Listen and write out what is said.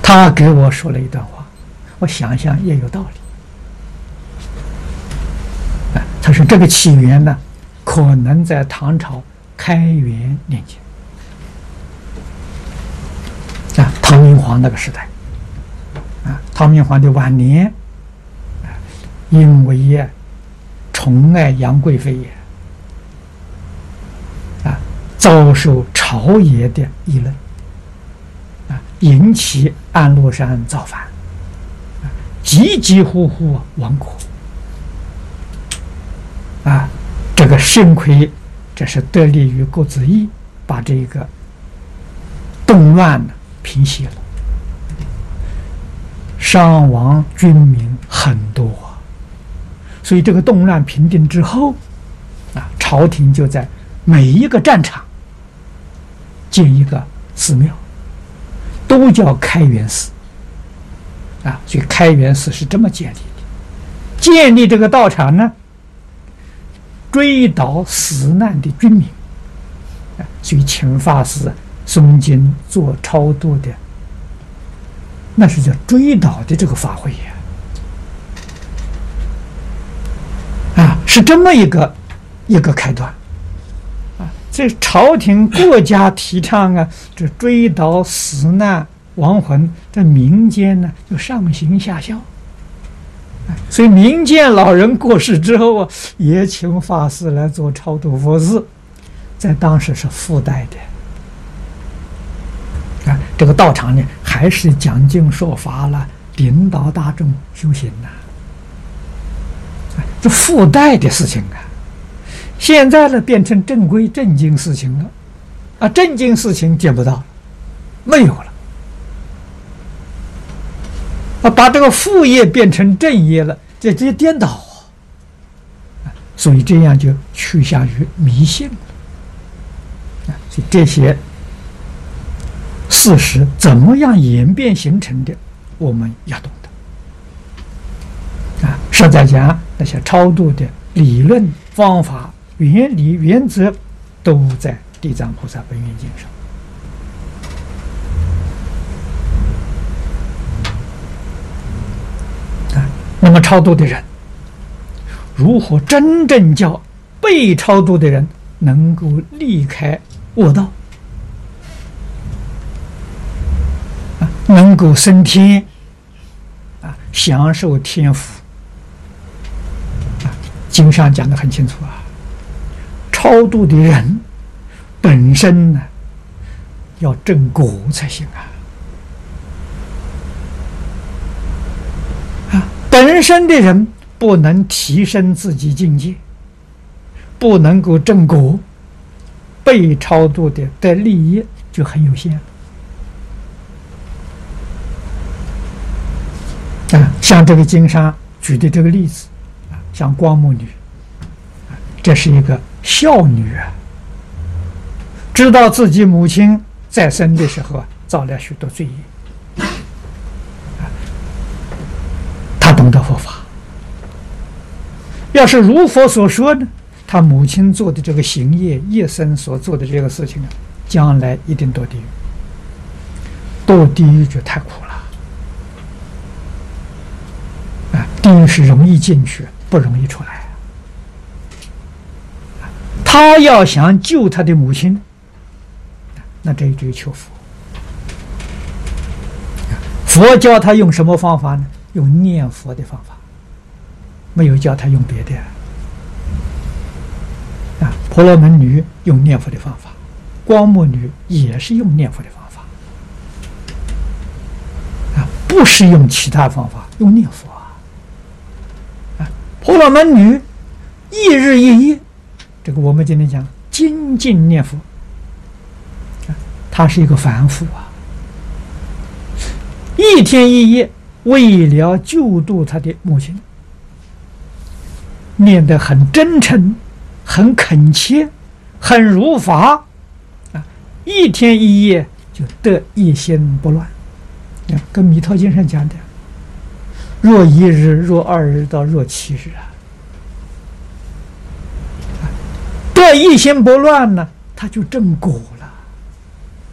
他给我说了一段话，我想想也有道理。他说这个起源呢，可能在唐朝开元年间，唐明皇那个时代，唐明皇的晚年，因为宠爱杨贵妃遭受朝野的议论，引起安禄山造反，急急呼呼亡国。这个幸亏这是得力于郭子仪，把这个动乱呢平息了，伤亡军民很多，所以这个动乱平定之后，朝廷就在每一个战场建一个寺庙，都叫开元寺，所以开元寺是这么建立的。建立这个道场呢，追悼死难的军民，所以请法师诵经做超度的，那是叫追悼的这个法会是这么一个开端这朝廷国家提倡这追悼死难亡魂，在民间呢就上行下效。所以民间老人过世之后也请法师来做超度佛事，在当时是附带的。这个道场呢，还是讲经说法了，领导大众修行这附带的事情现在呢，变成正规正经事情了，正经事情见不到了，没有了。把这个副业变成正业了，这直接颠倒所以这样就趋向于迷信了所以这些事实怎么样演变形成的，我们要懂得实在讲，那些超度的理论、方法、原理、原则，都在《地藏菩萨本愿经》上。那么超度的人如何真正叫被超度的人能够离开恶道，能够升天享受天福经上讲得很清楚超度的人本身呢要正果才行本身的人不能提升自己境界，不能够正果，被超度的利益就很有限像这个经上举的这个例子像光目女这是一个孝女知道自己母亲在生的时候造了许多罪业，他懂得佛法，要是如佛所说呢，他母亲做的这个行业一生所做的这个事情将来一定堕地狱，堕地狱就太苦了地狱是容易进去，不容易出来他要想救他的母亲，那这就求佛。佛教他用什么方法呢？用念佛的方法，没有教他用别的婆罗门女用念佛的方法，光目女也是用念佛的方法不是用其他方法，用念佛婆罗门女一日一夜，这个我们今天讲精进念佛他是一个凡夫一天一夜为了救度他的母亲，念得很真诚，很恳切，很如法一天一夜就得一心不乱跟弥陀经上讲的若一日若二日到若七日得一心不乱呢，他就正果了